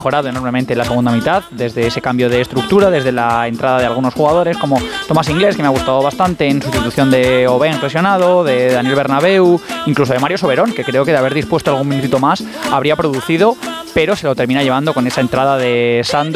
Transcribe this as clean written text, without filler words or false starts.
mejorado enormemente en la segunda mitad, desde ese cambio de estructura, desde la entrada de algunos jugadores como Tomás Inglés, que me ha gustado bastante, en sustitución de Oben lesionado, de Daniel Bernabéu, incluso de Mario Soberón, que creo que de haber dispuesto algún minutito más habría producido, pero se lo termina llevando con esa entrada de Sandro.